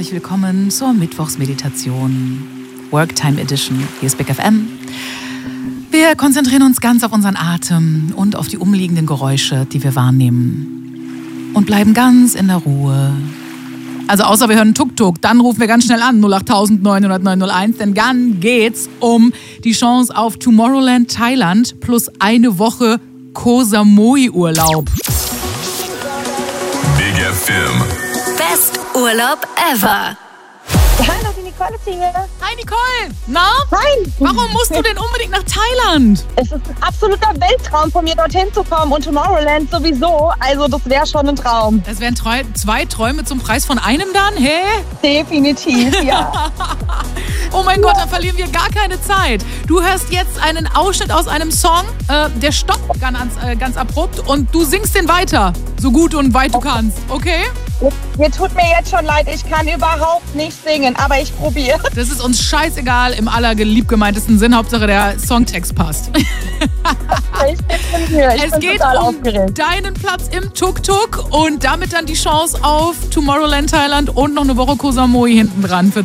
herzlich willkommen zur Mittwochsmeditation Worktime Edition. Hier ist Big FM. Wir konzentrieren uns ganz auf unseren Atem und auf die umliegenden Geräusche, die wir wahrnehmen. Und bleiben ganz in der Ruhe. Also außer wir hören Tuk-Tuk, dann rufen wir ganz schnell an, 08000 900 901, denn dann geht's um die Chance auf Tomorrowland Thailand plus eine Woche Koh Samui Urlaub. Big FM. Best Urlaub ever. Hallo, die Nicole ist hier. Hi Nicole! Na? Hi. Warum musst du denn unbedingt nach Thailand? Es ist ein absoluter Welttraum von mir, dorthin zu kommen und Tomorrowland sowieso. Also das wäre schon ein Traum. Das wären zwei Träume zum Preis von einem dann? Hä? Definitiv, ja. Oh mein Gott, da verlieren wir gar keine Zeit. Du hörst jetzt einen Ausschnitt aus einem Song, der stoppt ganz abrupt und du singst den weiter, so gut und weit du kannst, okay? Mir tut mir jetzt schon leid, ich kann überhaupt nicht singen, aber ich probiere. Das ist uns scheißegal im allerliebgemeintesten Sinn, Hauptsache der Songtext passt. Ich bin hier, ich Es bin geht total um aufgeregt. deinen Platz im Tuk-Tuk und damit dann die Chance auf Tomorrowland Thailand und noch eine Woche Koh Samui hinten dran für